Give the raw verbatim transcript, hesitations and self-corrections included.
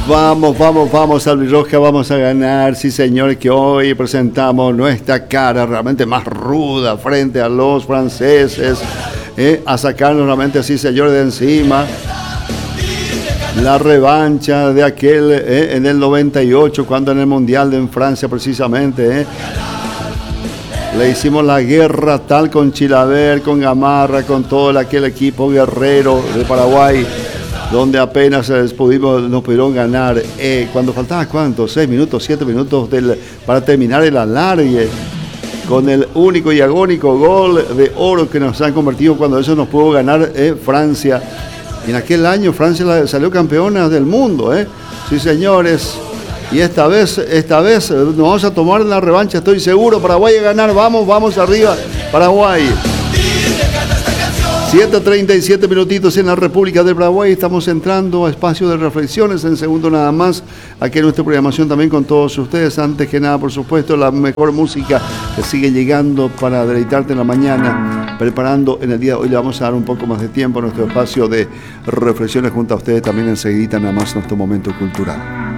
Vamos, vamos, vamos, Albirroja, vamos a ganar. Sí, señores, que hoy presentamos nuestra cara realmente más ruda frente a los franceses. Eh, a sacarnos realmente, sí, señores, de encima. La revancha de aquel eh, en el noventa y ocho, cuando en el Mundial de en Francia precisamente, eh, le hicimos la guerra tal con Chilaver, con Gamarra, con todo aquel equipo guerrero de Paraguay, donde apenas pudimos, nos pudieron ganar. Eh, cuando faltaba, ¿cuánto? Seis minutos, siete minutos del, para terminar el alargue, con el único y agónico gol de oro que nos han convertido cuando eso nos pudo ganar eh, Francia. En aquel año Francia salió campeona del mundo, ¿eh? Sí, señores. Y esta vez, esta vez nos vamos a tomar la revancha, estoy seguro. Paraguay a ganar, vamos, vamos arriba, Paraguay. siete treinta y siete minutitos en la República del Paraguay. Estamos entrando a espacio de reflexiones. En segundo nada más, aquí en nuestra programación también con todos ustedes. Antes que nada, por supuesto, la mejor música que sigue llegando para deleitarte en la mañana. Preparando en el día de hoy, le vamos a dar un poco más de tiempo a nuestro espacio de reflexiones junto a ustedes. También enseguida nada más nuestro momento cultural.